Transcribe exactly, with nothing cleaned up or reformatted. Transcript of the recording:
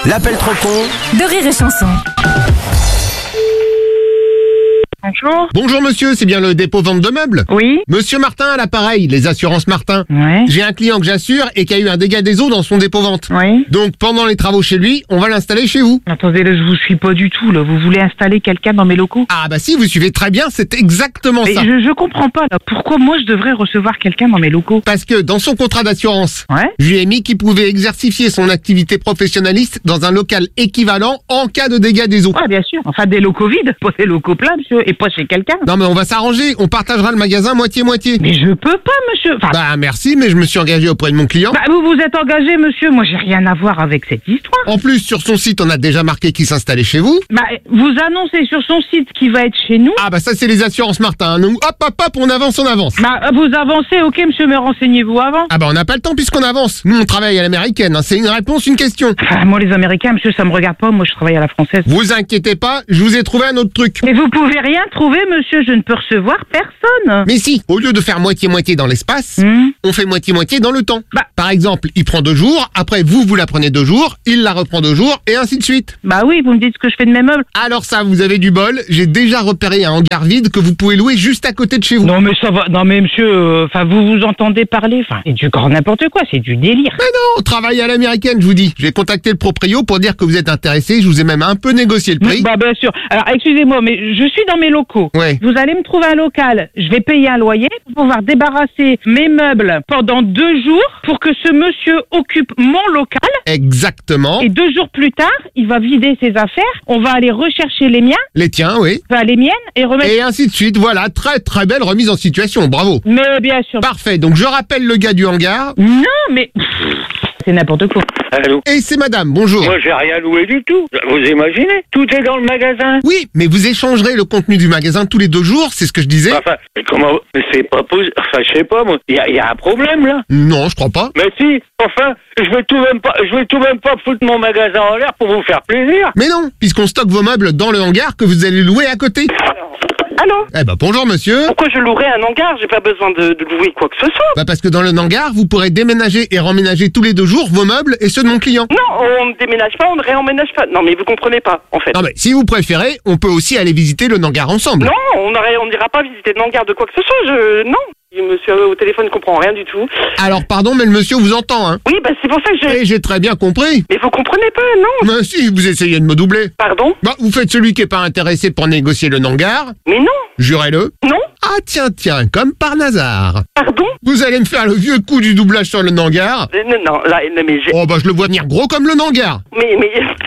L'appel trop con de Rire et Chanson. Bonjour. Bonjour monsieur, c'est bien le dépôt vente de meubles? Oui. Monsieur Martin à l'appareil, les assurances Martin. Ouais. J'ai un client que j'assure et qui a eu un dégât des eaux dans son dépôt vente. Oui. Donc pendant les travaux chez lui, on va l'installer chez vous. Attendez, là, je vous suis pas du tout, là. Vous voulez installer quelqu'un dans mes locaux? Ah bah si, vous suivez très bien, c'est exactement Mais ça. je, je comprends pas, là. Pourquoi moi je devrais recevoir quelqu'un dans mes locaux? Parce que dans son contrat d'assurance, Ouais. je lui ai mis qu'il pouvait exercifier son activité professionnaliste dans un local équivalent en cas de dégâts des eaux. Ouais, bien sûr. Enfin, des locaux vides, pas des locaux pleins, monsieur, et pas chez quelqu'un. Non mais on va s'arranger, on partagera le magasin moitié-moitié. Mais je peux pas, monsieur. Enfin, Bah merci, mais je me suis engagé auprès de mon client. bah, vous vous êtes engagé, monsieur. Moi, j'ai rien à voir avec cette histoire. En plus, sur son site, on a déjà marqué qu'il s'installait chez vous. Bah, vous annoncez sur son site qu'il va être chez nous. Ah bah ça c'est les assurances Martin. Nous, hop hop hop, on avance, on avance. Bah, vous avancez, ok, monsieur, mais renseignez-vous avant. Ah bah on n'a pas le temps puisqu'on avance. Nous on travaille à l'américaine, hein. C'est une réponse, une question. Enfin, moi, les Américains, monsieur, ça me regarde pas. Moi, je travaille à la française. Vous inquiétez pas, je vous ai trouvé un autre truc. Mais vous pouvez rien trouver, monsieur. Je ne peux recevoir personne. Mais si, au lieu de faire moitié-moitié dans l'espace, Hmm. on fait moitié-moitié dans le temps. Bah. Par exemple, il prend deux jours, après vous, vous la prenez deux jours, il la reprend deux jours, et ainsi de suite. Bah oui, vous me dites ce que je fais de mes meubles. Alors ça, vous avez du bol, j'ai déjà repéré un hangar vide que vous pouvez louer juste à côté de chez vous. Non mais ça va, non mais monsieur, enfin vous vous entendez parler, enfin c'est du grand n'importe quoi, c'est du délire. Mais non, on travaille à l'américaine, je vous dis. J'ai contacté le proprio pour dire que vous êtes intéressé, je vous ai même un peu négocié le prix. Bah bien sûr. Alors excusez-moi, mais je suis dans mes locaux. Ouais. Vous allez me trouver un local, je vais payer un loyer pour pouvoir débarrasser mes meubles pendant deux jours pour que ce monsieur occupe mon local Exactement. et deux jours plus tard, il va vider ses affaires, on va aller rechercher les miens, Les tiens, oui. enfin les miennes et remettre... Et ainsi de suite, voilà, très très belle remise en situation, bravo. Mais bien sûr. Parfait, donc je rappelle le gars du hangar, Non mais... C'est n'importe quoi. Allô? et c'est madame, bonjour. Moi, j'ai rien loué du tout. Vous imaginez? Tout est dans le magasin. Oui, mais vous échangerez le contenu du magasin tous les deux jours, c'est ce que je disais. Enfin, mais comment? Mais c'est pas possible. Enfin, je sais pas, moi. Il y a, y a un problème, là. Non, je crois pas. Mais si, enfin, je vais tout même pas, je vais tout même pas foutre mon magasin en l'air pour vous faire plaisir. Mais non, puisqu'on stocke vos meubles dans le hangar que vous allez louer à côté. Allô? Eh ben bonjour monsieur. Pourquoi je louerais un hangar? J'ai pas besoin de, de louer quoi que ce soit. Bah parce que dans le hangar, vous pourrez déménager et remménager tous les deux jours vos meubles et ceux de mon client. Non, on ne déménage pas, on ne réemménage pas. Non, mais vous comprenez pas, en fait. Non mais si vous préférez, on peut aussi aller visiter le hangar ensemble. Non, on n'aurait- on n'ira pas visiter le hangar de quoi que ce soit. Je, non. Le monsieur au téléphone ne comprend rien du tout. Alors pardon, mais le monsieur vous entend, hein. Oui, bah c'est pour ça que je... Et j'ai très bien compris. Mais vous comprenez pas, non? Mais si, vous essayez de me doubler. Pardon? Bah vous faites celui qui est pas intéressé pour négocier le hangar, Mais non, jurez-le. non, Ah tiens, tiens, comme par hasard. pardon? Vous allez me faire le vieux coup du doublage sur le hangar. Euh, Non, non, là, non, mais j'ai... Oh bah je le vois venir gros comme le hangar. Mais, mais...